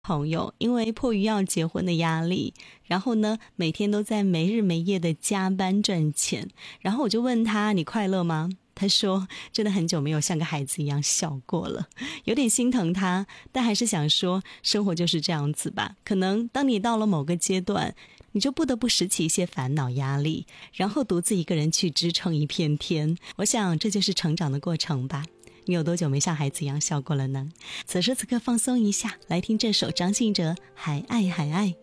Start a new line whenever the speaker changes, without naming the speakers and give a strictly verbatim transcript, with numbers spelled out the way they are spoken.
朋友因为迫于要结婚的压力，然后呢每天都在没日没夜的加班赚钱，然后我就问他，你快乐吗？他说真的很久没有像个孩子一样笑过了，有点心疼他，但还是想说生活就是这样子吧，可能当你到了某个阶段，你就不得不拾起一些烦恼压力，然后独自一个人去支撑一片天。我想这就是成长的过程吧。你有多久没像孩子一样笑过了呢？此时此刻放松一下，来听这首张信哲《还爱还爱》。